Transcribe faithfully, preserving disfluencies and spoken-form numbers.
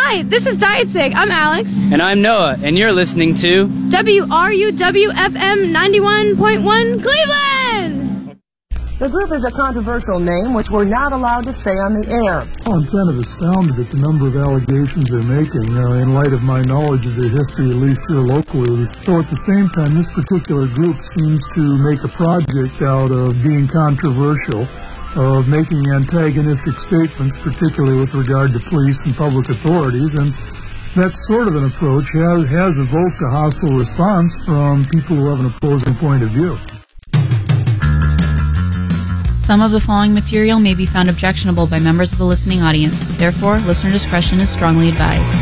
Hi, this is Diet Sig. I'm Alex. And I'm Noah, and you're listening to W R U W F M ninety-one point one Cleveland! The group is a controversial name which we're not allowed to say on the air. I'm kind of astounded at the number of allegations they're making uh, in light of my knowledge of their history, at least here locally. So at the same time, this particular group seems to make a project out of being controversial, of making antagonistic statements, particularly with regard to police and public authorities, and that sort of an approach has, has evoked a hostile response from people who have an opposing point of view. Some of the following material may be found objectionable by members of the listening audience. Therefore, listener discretion is strongly advised.